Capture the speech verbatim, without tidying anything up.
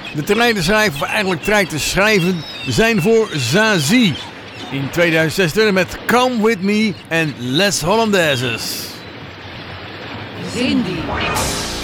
De trein te schrijven, of eigenlijk trein te schrijven, zijn voor Zazie. In tweeduizend zestien met Come With Me en Les Hollandaises. Zindie.